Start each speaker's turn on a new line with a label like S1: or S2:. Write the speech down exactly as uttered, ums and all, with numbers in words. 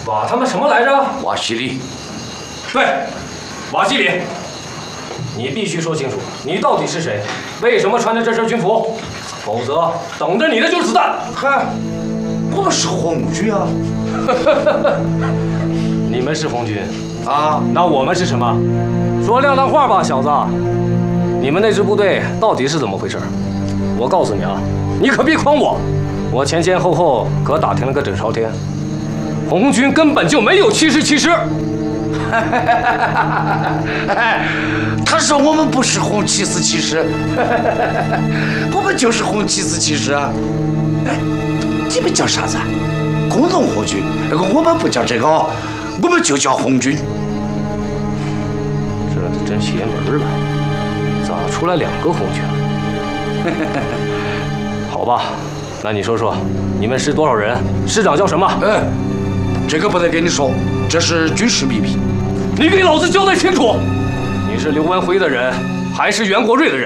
S1: 挖他妈什么来着？
S2: 瓦西里。
S1: 对，瓦西里，你必须说清楚，你到底是谁？为什么穿着这身军服？否则，等着你的就是子弹。
S2: 嗨，我们是红军啊！
S1: 你们是红军
S2: 啊？
S1: 那我们是什么？说亮亮话吧，小子！你们那支部队到底是怎么回事？我告诉你啊，你可别诓我！我前前后后可打听了个整朝天，红军根本就没有七十七师。
S2: 他说我们不是红七四七师，我们就是红七四七师啊！哎，你们叫啥子？工农红军？我们不叫这个，我们就叫红军。
S1: 这真邪门了，咋出来两个红军？好吧，那你说说，你们是多少人？师长叫什么？
S2: 哎，这个不得跟你说，这是军事秘密。
S1: 你给老子交代清楚，你是刘文辉的人，还是袁国瑞的人？